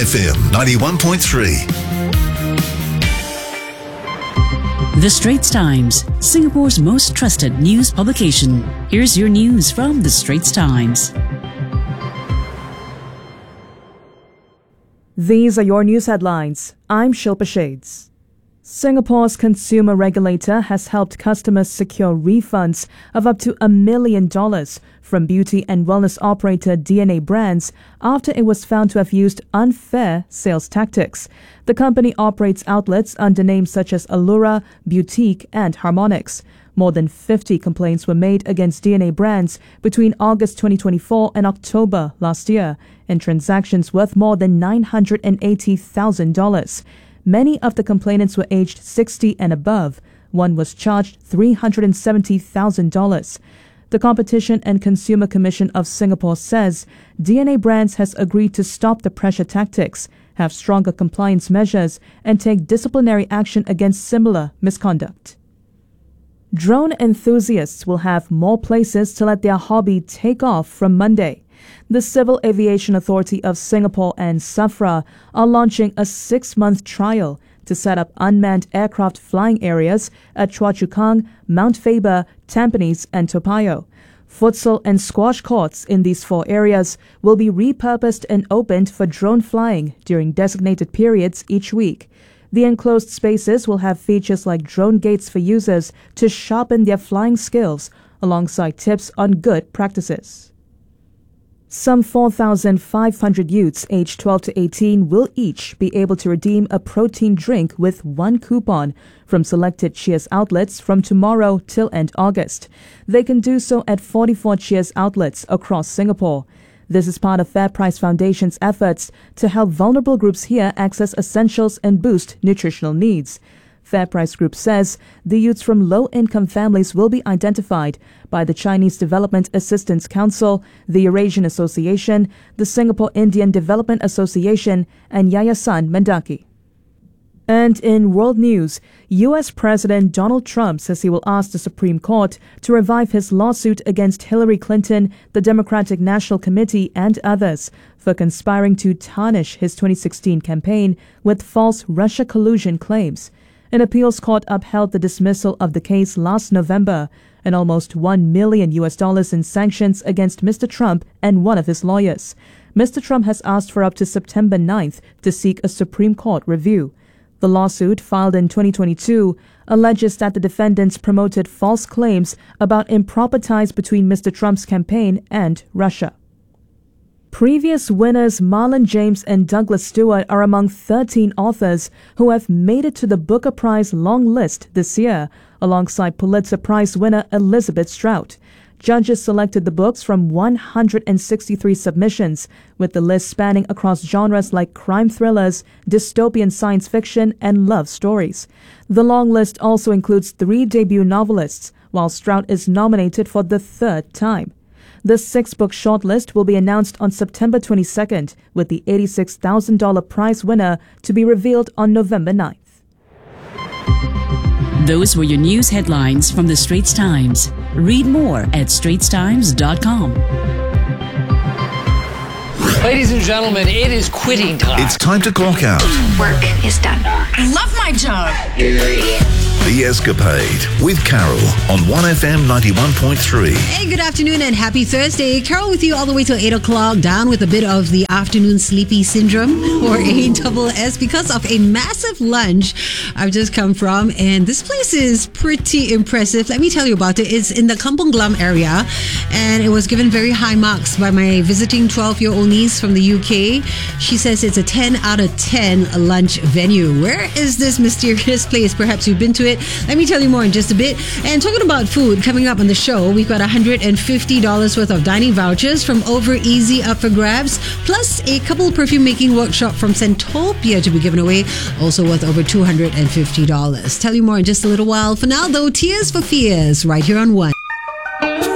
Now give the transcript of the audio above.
1FM 91.3. The Straits Times, Singapore's most trusted news publication. Here's your news from The Straits Times. These are your news headlines. I'm Shilpa Shades. Singapore's consumer regulator has helped customers secure refunds of up to $1 million from beauty and wellness operator DNA Brands after it was found to have used unfair sales tactics. The company operates outlets under names such as Allura, Boutique and Harmonix. More than 50 complaints were made against DNA Brands between August 2024 and October last year, in transactions worth more than $980,000. Many of the complainants were aged 60 and above. One was charged $370,000. The Competition and Consumer Commission of Singapore says DNA Brands has agreed to stop the pressure tactics, have stronger compliance measures, and take disciplinary action against similar misconduct. Drone enthusiasts will have more places to let their hobby take off from Monday. The Civil Aviation Authority of Singapore and SAFRA are launching a 6-month trial to set up unmanned aircraft flying areas at Choa Chu Kang, Mount Faber, Tampines and Toa Payoh. Futsal and squash courts in these 4 areas will be repurposed and opened for drone flying during designated periods each week. The enclosed spaces will have features like drone gates for users to sharpen their flying skills, alongside tips on good practices. Some 4,500 youths aged 12 to 18 will each be able to redeem a protein drink with 1 coupon from selected Cheers outlets from tomorrow till end August. They can do so at 44 Cheers outlets across Singapore. This is part of FairPrice Foundation's efforts to help vulnerable groups here access essentials and boost nutritional needs. FairPrice Group says the youths from low-income families will be identified by the Chinese Development Assistance Council, the Eurasian Association, the Singapore Indian Development Association, and Yayasan Mendaki. And in world news, U.S. President Donald Trump says he will ask the Supreme Court to revive his lawsuit against Hillary Clinton, the Democratic National Committee, and others for conspiring to tarnish his 2016 campaign with false Russia collusion claims. An appeals court upheld the dismissal of the case last November, and almost $1 million in sanctions against Mr. Trump and one of his lawyers. Mr. Trump has asked for up to September 9th to seek a Supreme Court review. The lawsuit, filed in 2022, alleges that the defendants promoted false claims about improper ties between Mr. Trump's campaign and Russia. Previous winners Marlon James and Douglas Stewart are among 13 authors who have made it to the Booker Prize long list this year, alongside Pulitzer Prize winner Elizabeth Strout. Judges selected the books from 163 submissions, with the list spanning across genres like crime thrillers, dystopian science fiction, and love stories. The long list also includes 3 debut novelists, while Strout is nominated for the 3rd time. The 6-book shortlist will be announced on September 22nd, with the $86,000 prize winner to be revealed on November 9th. Those were your news headlines from The Straits Times. Read more at straitstimes.com. Ladies and gentlemen, it is quitting time. It's time to clock out. Work is done. I love my job. The Escapade with Carol on 1FM 91.3. Hey, good afternoon and happy Thursday. Carol with you all the way till 8 o'clock, down with a bit of the afternoon sleepy syndrome, or ASS, because of a massive lunch I've just come from. And this place is pretty impressive. Let me tell you about it. It's in the Kampong Glam area, and it was given very high marks by my visiting 12-year-old niece from the UK. She says it's a 10 out of 10 lunch venue. Where is this mysterious place? Perhaps you've been to it. Let me tell you more in just a bit. And talking about food, coming up on the show, we've got $150 worth of dining vouchers from Over Easy up for grabs, plus a couple perfume making workshop from Santopia to be given away, also worth over $250. Tell you more in just a little while. For now, though, Tears for Fears, right here on One.